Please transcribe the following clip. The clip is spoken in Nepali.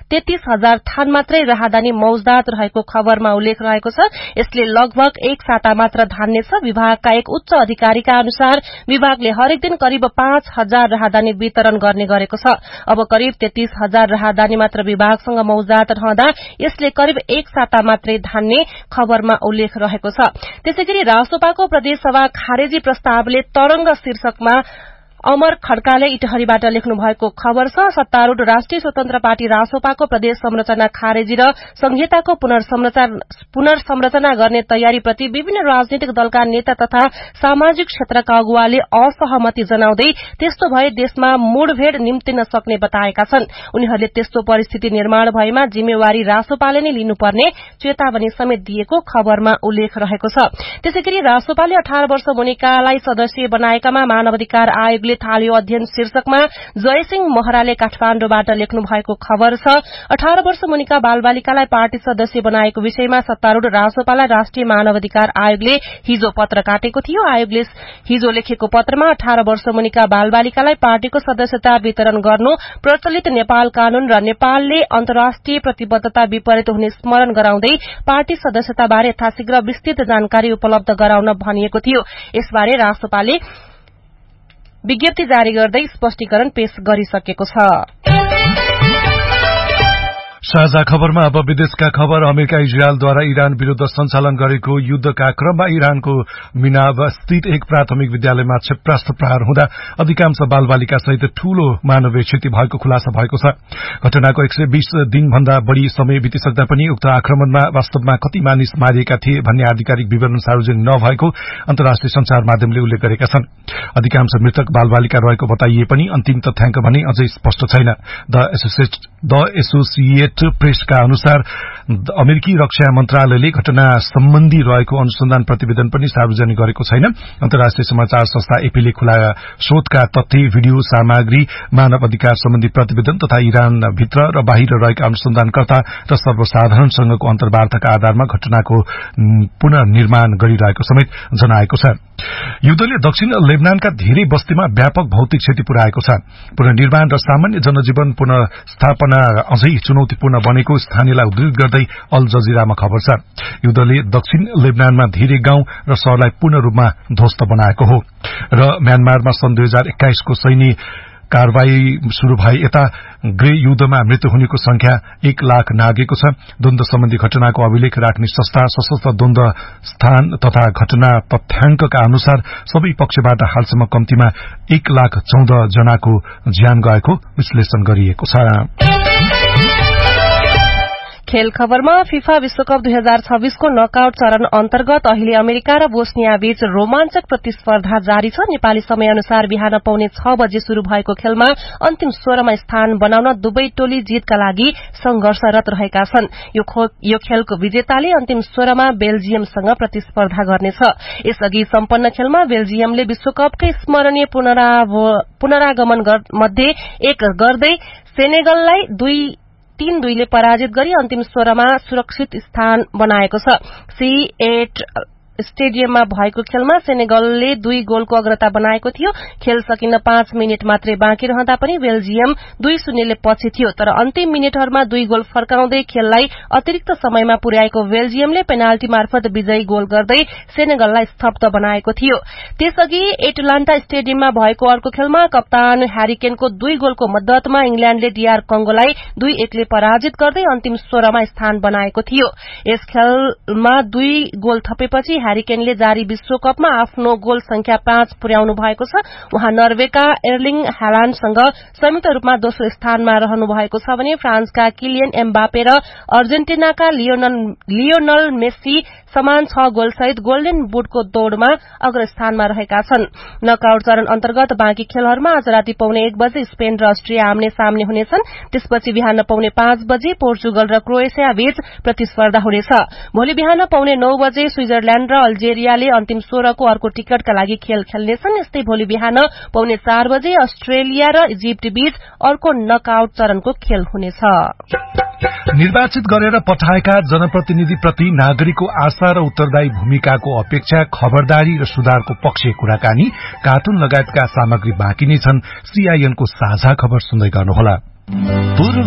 33,000 थान मात्रै राहदानी मौजदात रहेको खबरमा उल्लेख रहेको छ। यसले लगभग एक साता मात्र धान्ने छ। विभागका एक उच्च अधिकारीका अनुसार विभागले हरेक दिन करिब 5,000 राहदानी वितरण गर्ने गरेको छ। अब करिब 33,000 राहदानी मात्र विभागसँग मौजदात रहँदा यसले करिब एक साता मात्रै धान्ने खबरमा उल्लेख रहेको छ। त्यसैगरी रासोपाको प्रदेशसभा खारेजी प्रस्तावले तरंग शीर्षकमा अमर खड्काले इटहरीबाट लेख्नु भएको खबर छ। सत्तारूढ़ राष्ट्रिय स्वतन्त्र पार्टी रासोपाको प्रदेश संरचना खारेजी र संहिताको पुनर्संरचना गर्ने तयारीप्रति विभिन्न राजनीतिक दलका नेता तथा सामाजिक क्षेत्रका अगुवाले असहमति जनाउँदै त्यस्तो भए देशमा मुडभेड़ निम्तिन सक्ने बताएका छन्। उनीहरूले त्यस्तो परिस्थिति निर्माण भएमा जिम्मेवारी रासोपाले नै लिनुपर्ने चेतावनी समेत दिएको खबरमा उल्लेख रहेको छ। त्यसैगरी रासोपाले 18 वर्ष मुनिकालाई सदस्य बनाएकामा मानवाधिकार आयोग थाल्यो अध्ययन शीर्षकमा जयसिंह महराले काठमाण्डुबाट लेख्नु भएको खबर छ। 18 वर्ष मुनिका बालबालिकालाई पार्टी सदस्य बनाएको विषयमा सत्तारूढ़ रासोपालाई राष्ट्रिय मानवाधिकार आयोगले हिजो पत्र काटेको थियो। आयोगले हिजो लेखेको पत्रमा 18 वर्ष मुनिका बालबालिकालाई पार्टीको सदस्यता वितरण गर्नु प्रचलित नेपाल कानून र नेपालले अन्तर्राष्ट्रिय प्रतिबद्धता विपरीत हुने स्मरण गराउँदै पार्टी सदस्यताबारे यथाशीघ्र विस्तृत जानकारी उपलब्ध गराउन भनिएको थियो। यसबारे रासोपाले विज्ञप्ति जारी गर्दै स्पष्टीकरण पेश गरिसकेको छ। साझा खबरमा अब विदेशका खबर। अमेरिका इजरायलद्वारा इरान विरूद्ध सञ्चालन गरेको युद्धका क्रममा इरानको मिनाब स्थित एक प्राथमिक विद्यालयमा क्षेपणास्त्र प्रहार हुँदा अधिकांश बालबालिका सहित ठूलो मानवीय क्षति भएको खुलासा भएको छ। घटनाको 120 दिनभन्दा बढ़ी समय बितिसक्दा पनि उक्त आक्रमणमा वास्तवमा कति मानिस मारिएका थिए भन्ने आधिकारिक विवरण सार्वजनिक नभएको अन्तर्राष्ट्रिय संचार माध्यमले उल्लेख गरेका छन्। अधिकांश मृतक बालबालिका रहेको बताइए पनि अन्तिम तथ्याङ्क भने अझै स्पष्ट छैन। द एसोसिएट प्रेसका अनुसार अमेरिकी रक्षा मन्त्रालयले घटना सम्बन्धी रहेको अनुसन्धान प्रतिवेदन पनि सार्वजनिक गरेको छैन। अन्तर्राष्ट्रिय समाचार संस्था एपीले खुला शोधका तथ्य, भिडियो सामग्री, मानव अधिकार सम्बन्धी प्रतिवेदन तथा इरानभित्र र बाहिर रहेका अनुसन्धानकर्ता र सर्वसाधारणसँगको अन्तर्वार्ताका आधारमा घटनाको पुनर्निर्माण गरिरहेको समेत जनाएको छ। युद्धले दक्षिण लेबनानका धेरै बस्तीमा व्यापक भौतिक क्षति पुर्याएको छ। पुनर्निर्माण र सामान्य जनजीवन पुनर्स्थापना अझै चुनौतीपूर्ण बनेको स्थानीयलाई उद्धृत गर्दै अल जजिरामा खबर छ। युद्धले दक्षिण लेबनानमा धेरै गाउँ र शहरलाई पूर्ण रूपमा ध्वस्त बनाएको हो र म्यानमारमा सन् 2021 को सैन्य कारवाही शुरू भए यता गृह युद्धमा मृत्यु हुनेको संख्या 1 लाख नागेको छ। द्वन्द्व सम्बन्धी घटनाको अभिलेख राख्ने संस्था सशस्त्र द्वन्द्व स्थान तथा घटना तथ्याङ्कका अनुसार सबै पक्षबाट हालसम्म कम्तीमा 1,14,000 जनाको ज्यान गएको विश्लेषण गरिएको छ। खेल खबरमा फिफा विश्वकप 2026 को नकआउट चरण अन्तर्गत अहिले अमेरिका र बोस्निया बीच रोमाञ्चक प्रतिस्पर्धा जारी छ। नेपाली समय अनुसार बिहान पौने 6 बजे शुरू भएको खेलमा अन्तिम 16 मा स्थान बनाउन दुवै टोली जितका लागि संघर्षरत रहेका छन्। यो खेलको विजेताले अन्तिम 16 मा बेल्जियमसँग प्रतिस्पर्धा गर्नेछ। यसअघि सम्पन्न खेलमा बेल्जियमले विश्वकपकै स्मरणीय पुनरागमन मध्ये एक गर्दै सेनेगललाई 3-2 ले पराजित गरी अन्तिम 16 मा सुरक्षित स्थान बनाएको छ। C8 स्टेडियममा भएको खेलमा सेनेगलले 2 गोलको अग्रता बनाएको थियो। खेल सकिन 5 मिनेट मात्रै बाँकी रहँदा पनि बेल्जियम 2-0 ले पछि थियो, तर अन्तिम मिनेटहरूमा 2 गोल फर्काउँदै खेललाई अतिरिक्त समयमा पुर्याएको बेल्जियमले पेनाल्टी मार्फत विजयी गोल गर्दै सेनेगललाई स्तब्ध बनाएको थियो। त्यसअघि एटलान्टा स्टेडियममा भएको अर्को खेलमा कप्तान ह्यारिकेनको 2 गोलको मद्दतमा इंग्ल्याण्डले डीआर कंगोलाई 2-1 ले पराजित गर्दै अन्तिम 16 मा स्थान बनाएको थियो। यस खेलमा 2 गोल थपेपछि ह्यारिकेनले जारी विश्वकपमा आफ्नो गोल संख्या 5 पुर्याउनु भएको छ। उहाँ नर्वेका एर्लिङ हालान्डसँग संयुक्त रूपमा दोस्रो स्थानमा रहनु भएको छ भने फ्रान्सका किलियन एम्बापे र अर्जेन्टिनाका लियोनल मेस्सी समान 6 गोलसहित गोल्डन बुटको दौड़मा अग्रस्थानमा रहेका छन्। नकआउट चरण अन्तर्गत बाँकी खेलहरूमा आज राति पौने 1 बजे स्पेन र अस्ट्रिया आम्ने सामने हुनेछन्। त्यसपछि बिहान पौने 5 बजे पोर्चुगल र क्रोएसिया बीच प्रतिस्पर्धा हुनेछ। भोलि बिहान पौने 9 बजे स्विजरल्याण्ड र अल्जेरियाले अन्तिम 16 को अर्को टिकटका लागि खेल खेल्नेछन्। यस्तै भोलि बिहान पौने 4 बजे अस्ट्रेलिया र इजिप्ट बीच अर्को नकआउट चरणको खेल हुनेछ। निर्वाचित गरेर पठाएका जनप्रतिनिधिप्रति नागरिकको आशा र उत्तरदायी भूमिकाको अपेक्षा, खबरदारी र सुधारको पक्षीय कुराकानी, कार्टुन लगायतका सामग्री बाँकी नै छन्। सीआईएनको साझा खबर सुन्दै गर्नुहोला।